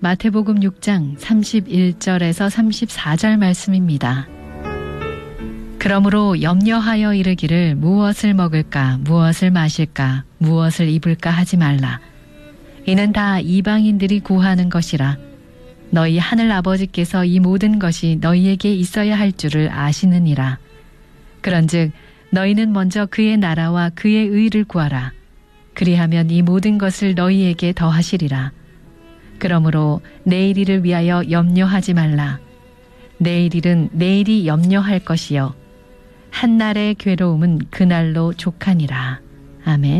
마태복음 6장 31절에서 34절 말씀입니다. 그러므로 염려하여 이르기를 무엇을 먹을까, 무엇을 마실까, 무엇을 입을까 하지 말라. 이는 다 이방인들이 구하는 것이라. 너희 하늘 아버지께서 이 모든 것이 너희에게 있어야 할 줄을 아시느니라. 그런즉 너희는 먼저 그의 나라와 그의 의를 구하라. 그리하면 이 모든 것을 너희에게 더하시리라. 그러므로 내일 일을 위하여 염려하지 말라. 내일 일은 내일이 염려할 것이요 한 날의 괴로움은 그날로 족하니라. 아멘.